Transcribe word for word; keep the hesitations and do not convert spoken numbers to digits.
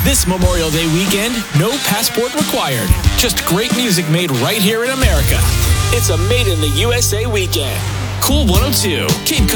This Memorial Day weekend, no passport required. Just great music made right here in America. It's a Made in the U S A weekend. Cool one oh two, Cape Cod.